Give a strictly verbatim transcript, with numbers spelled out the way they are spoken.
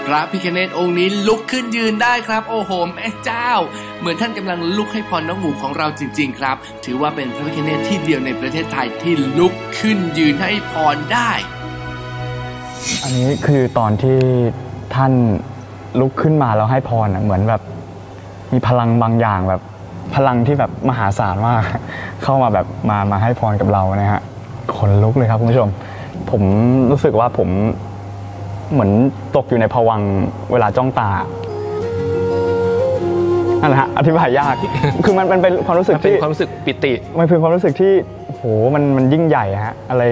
พระพิฆเนศองค์นี้ลุกขึ้นยืนได้ครับโอ้โหแม่เจ้าเหมือนท่านกำลังลุกให้พรน้องหมูของเราจริงๆครับถือว่าเป็นพระพิฆเนศที่เดียวในประเทศไทยที่ลุกขึ้นยืนให้พรได้อันนี้คือตอนที่ท่านลุกขึ้นมาแล้วให้พรเหมือนแบบมีพลังบางอย่างแบบพลังที่แบบมหาศาลมากเข้ามาแบบมามาให้พรกับเรานะฮะขนลุกเลยครับคุณผู้ชมผมรู้สึกว่าผมเหมือนตกอยู่ในภวังค์เวลาจ้องตานั่นแหละฮะอธิบายยากคือมันเป็นความรู้สึกที่เป็นความรู้สึกปิติมันเป็นความรู้สึกที่โหมันมันยิ่งใหญ่ฮะอะไร